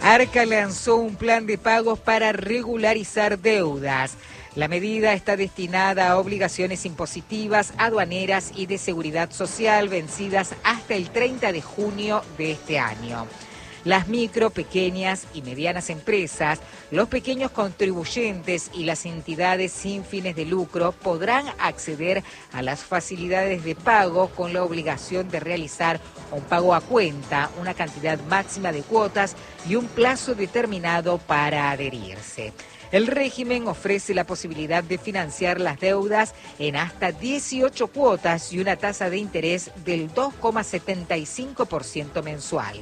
Arca lanzó un plan de pagos para regularizar deudas. La medida está destinada a obligaciones impositivas, aduaneras y de seguridad social vencidas hasta el 30 de junio de este año. Las micro, pequeñas y medianas empresas, los pequeños contribuyentes y las entidades sin fines de lucro podrán acceder a las facilidades de pago con la obligación de realizar un pago a cuenta, una cantidad máxima de cuotas y un plazo determinado para adherirse. El régimen ofrece la posibilidad de financiar las deudas en hasta 18 cuotas y una tasa de interés del 2,75% mensual.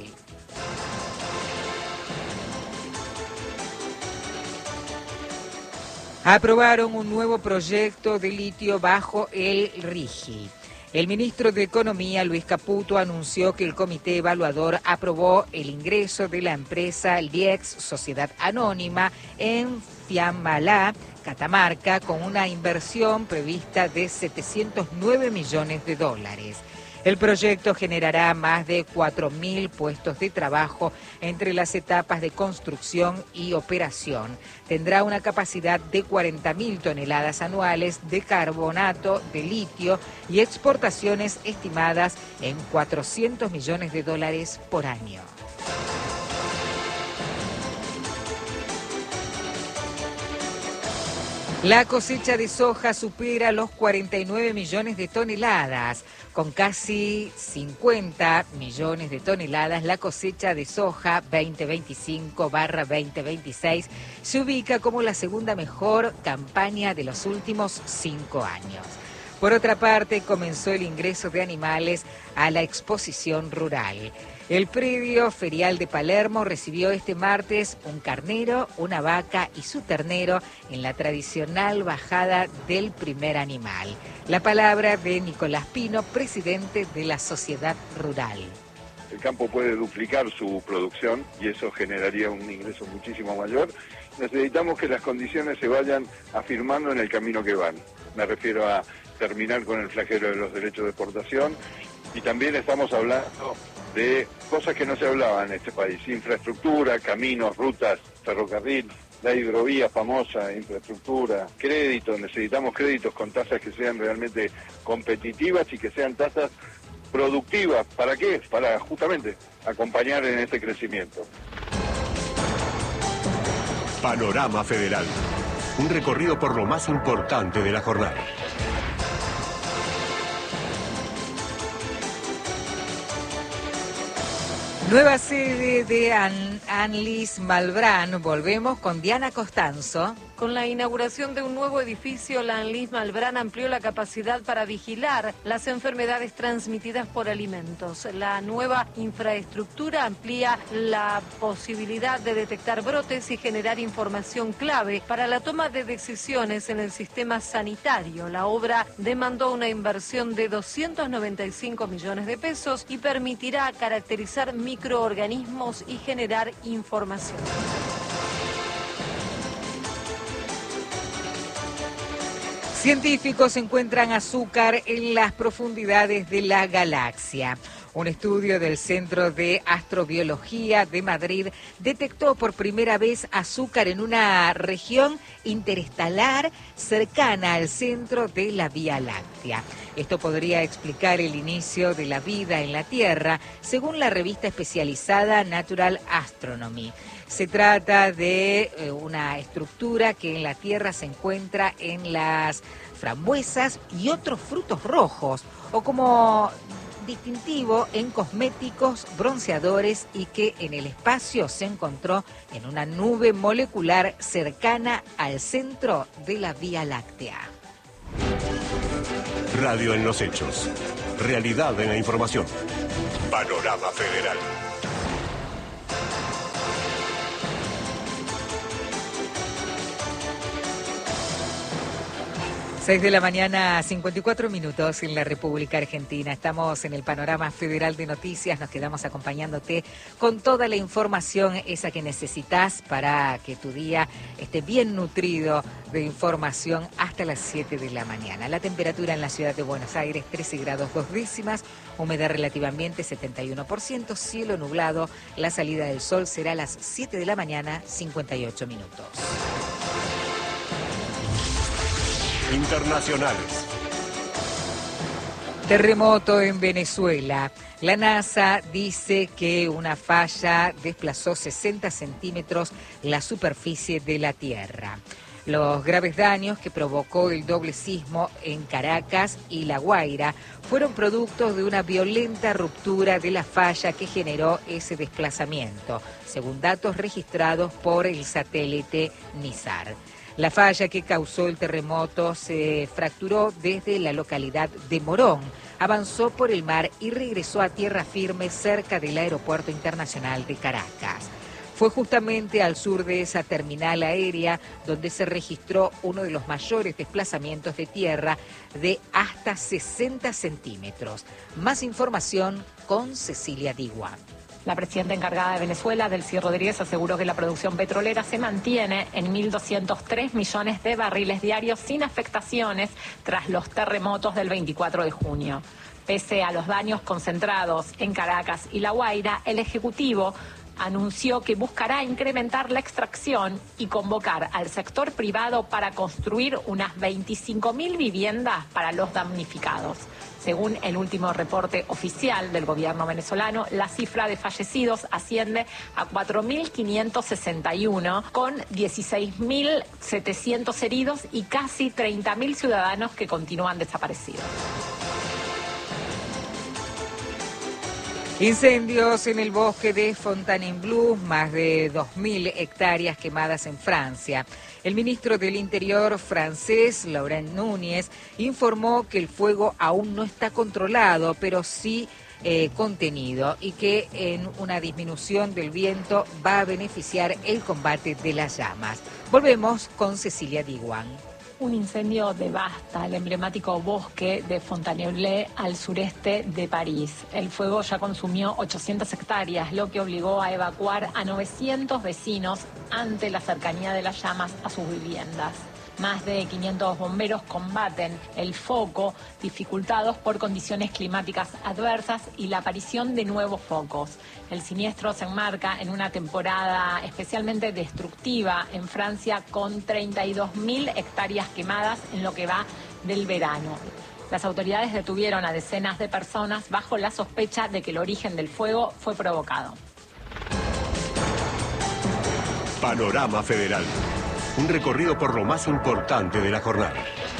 Aprobaron un nuevo proyecto de litio bajo el RIGI. El ministro de Economía, Luis Caputo, anunció que el comité evaluador aprobó el ingreso de la empresa Liex Sociedad Anónima en Fiambalá, Catamarca, con una inversión prevista de 709 millones de dólares. El proyecto generará más de 4.000 puestos de trabajo entre las etapas de construcción y operación. Tendrá una capacidad de 40.000 toneladas anuales de carbonato de litio y exportaciones estimadas en 400 millones de dólares por año. La cosecha de soja supera los 49 millones de toneladas. Con casi 50 millones de toneladas, la cosecha de soja 2025/2026 se ubica como la segunda mejor campaña de los últimos 5 años. Por otra parte, comenzó el ingreso de animales a la exposición rural. El predio ferial de Palermo recibió este martes un carnero, una vaca y su ternero en la tradicional bajada del primer animal. La palabra de Nicolás Pino, presidente de la Sociedad Rural. El campo puede duplicar su producción y eso generaría un ingreso muchísimo mayor. Necesitamos que las condiciones se vayan afirmando en el camino que van. Me refiero a terminar con el flagelo de los derechos de exportación y también estamos hablando de cosas que no se hablaban en este país: infraestructura, caminos, rutas, ferrocarril, la hidrovía famosa, infraestructura, créditos. Necesitamos créditos con tasas que sean realmente competitivas y que sean tasas productivas. ¿Para qué? Para justamente acompañar en este crecimiento. Panorama Federal. Un recorrido por lo más importante de la jornada. Nueva sede de Anlis Malbrán. Volvemos con Diana Costanzo. Con la inauguración de un nuevo edificio, la Anlis Malbrán amplió la capacidad para vigilar las enfermedades transmitidas por alimentos. La nueva infraestructura amplía la posibilidad de detectar brotes y generar información clave para la toma de decisiones en el sistema sanitario. La obra demandó una inversión de 295 millones de pesos y permitirá caracterizar microorganismos y generar información. Científicos encuentran azúcar en las profundidades de la galaxia. Un estudio del Centro de Astrobiología de Madrid detectó por primera vez azúcar en una región interestelar cercana al centro de la Vía Láctea. Esto podría explicar el inicio de la vida en la Tierra, según la revista especializada Natural Astronomy. Se trata de una estructura que en la Tierra se encuentra en las frambuesas y otros frutos rojos, o como distintivo en cosméticos, bronceadores, y que en el espacio se encontró en una nube molecular cercana al centro de la Vía Láctea. Radio en los hechos. Realidad en la información. Panorama Federal. 6 de la mañana, 54 minutos en la República Argentina. Estamos en el panorama federal de noticias. Nos quedamos acompañándote con toda la información esa que necesitas para que tu día esté bien nutrido de información hasta las 7 de la mañana. La temperatura en la ciudad de Buenos Aires, 13 grados 2 décimas, humedad relativa ambiente 71%, cielo nublado. La salida del sol será a las 7 de la mañana, 58 minutos. Internacionales. Terremoto en Venezuela. La NASA dice que una falla desplazó 60 centímetros la superficie de la Tierra. Los graves daños que provocó el doble sismo en Caracas y La Guaira fueron productos de una violenta ruptura de la falla que generó ese desplazamiento, según datos registrados por el satélite NISAR. La falla que causó el terremoto se fracturó desde la localidad de Morón, avanzó por el mar y regresó a tierra firme cerca del Aeropuerto Internacional de Caracas. Fue justamente al sur de esa terminal aérea donde se registró uno de los mayores desplazamientos de tierra de hasta 60 centímetros. Más información con Cecilia Diguán. La presidenta encargada de Venezuela, Delcy Rodríguez, aseguró que la producción petrolera se mantiene en 1.203 millones de barriles diarios sin afectaciones tras los terremotos del 24 de junio. Pese a los daños concentrados en Caracas y La Guaira, el Ejecutivo anunció que buscará incrementar la extracción y convocar al sector privado para construir unas 25.000 viviendas para los damnificados. Según el último reporte oficial del gobierno venezolano, la cifra de fallecidos asciende a 4.561, con 16.700 heridos y casi 30.000 ciudadanos que continúan desaparecidos. Incendios en el bosque de Fontainebleau, más de 2.000 hectáreas quemadas en Francia. El ministro del Interior francés, Laurent Nunez, informó que el fuego aún no está controlado, pero sí contenido, y que en una disminución del viento va a beneficiar el combate de las llamas. Volvemos con Cecilia Diguán. Un incendio devasta el emblemático bosque de Fontainebleau al sureste de París. El fuego ya consumió 800 hectáreas, lo que obligó a evacuar a 900 vecinos ante la cercanía de las llamas a sus viviendas. Más de 500 bomberos combaten el foco, dificultados por condiciones climáticas adversas y la aparición de nuevos focos. El siniestro se enmarca en una temporada especialmente destructiva en Francia, con 32.000 hectáreas quemadas en lo que va del verano. Las autoridades detuvieron a decenas de personas bajo la sospecha de que el origen del fuego fue provocado. Panorama Federal. Un recorrido por lo más importante de la jornada.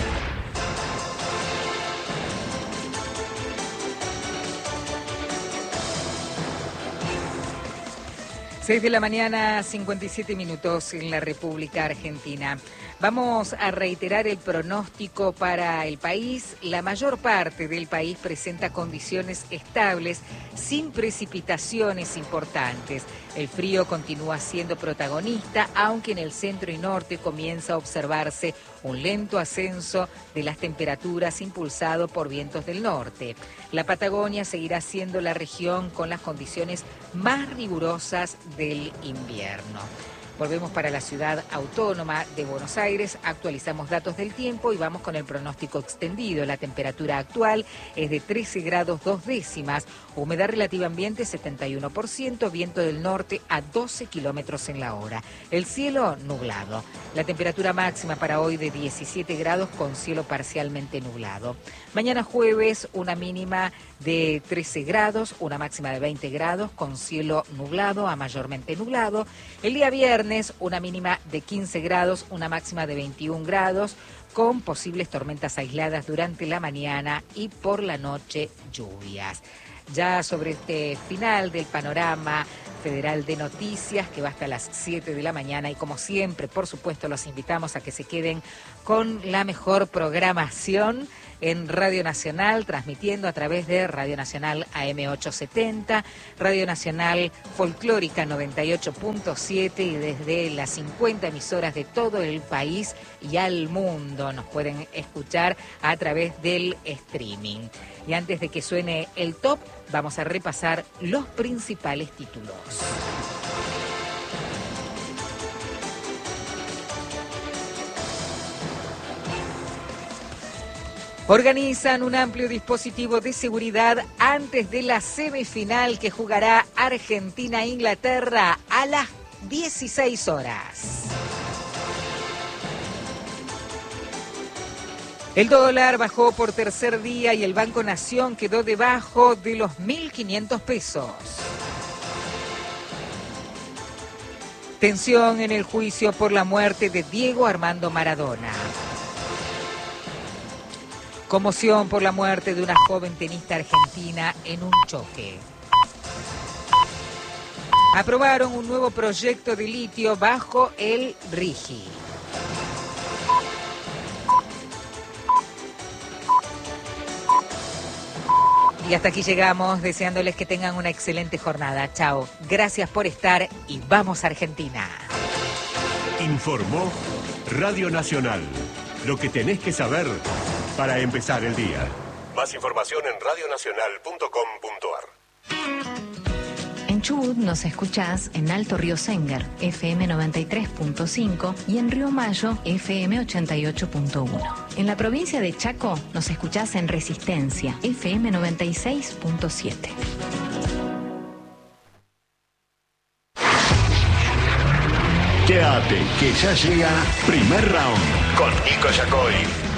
Seis de la mañana, 57 minutos en la República Argentina. Vamos a reiterar el pronóstico para el país. La mayor parte del país presenta condiciones estables, sin precipitaciones importantes. El frío continúa siendo protagonista, aunque en el centro y norte comienza a observarse un lento ascenso de las temperaturas impulsado por vientos del norte. La Patagonia seguirá siendo la región con las condiciones más rigurosas del invierno. Volvemos para la ciudad autónoma de Buenos Aires, actualizamos datos del tiempo y vamos con el pronóstico extendido. La temperatura actual es de 13 grados 2 décimas, humedad relativa ambiente 71%, viento del norte a 12 kilómetros en la hora. El cielo nublado. La temperatura máxima para hoy de 17 grados con cielo parcialmente nublado. Mañana jueves una mínima de 13 grados, una máxima de 20 grados con cielo nublado a mayormente nublado. El día viernes una mínima de 15 grados, una máxima de 21 grados, con posibles tormentas aisladas durante la mañana y por la noche lluvias. Ya sobre este final del panorama Federal de Noticias, que va hasta las 7 de la mañana. Y como siempre, por supuesto, los invitamos a que se queden con la mejor programación en Radio Nacional, transmitiendo a través de Radio Nacional AM870, Radio Nacional Folclórica 98.7 y desde las 50 emisoras de todo el país y al mundo nos pueden escuchar a través del streaming. Y antes de que suene el top, vamos a repasar los principales títulos. Organizan un amplio dispositivo de seguridad antes de la semifinal que jugará Argentina-Inglaterra a las 16 horas. El dólar bajó por tercer día y el Banco Nación quedó debajo de los 1.500 pesos. Tensión en el juicio por la muerte de Diego Armando Maradona. Conmoción por la muerte de una joven tenista argentina en un choque. Aprobaron un nuevo proyecto de litio bajo el RIGI. Y hasta aquí llegamos, deseándoles que tengan una excelente jornada. Chao. Gracias por estar y vamos a Argentina. Informó Radio Nacional. Lo que tenés que saber para empezar el día. Más información en radionacional.com.ar. En Chubut nos escuchás en Alto Río Senguer, FM 93.5 y en Río Mayo, FM 88.1. En la provincia de Chaco nos escuchás en Resistencia, FM 96.7. Quédate, que ya llega Primer Round con Nico Yacoy.